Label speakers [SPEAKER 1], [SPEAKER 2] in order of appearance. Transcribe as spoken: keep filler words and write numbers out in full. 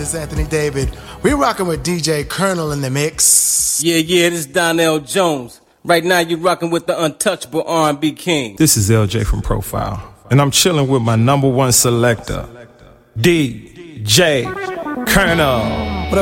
[SPEAKER 1] This is Anthony David. We're rocking with D J Colonel in the mix.
[SPEAKER 2] Yeah, yeah, this is Donnell Jones. Right now you're rocking with the untouchable R and B king.
[SPEAKER 3] This is L J from Profile, and I'm chilling with my number one selector, D J Colonel.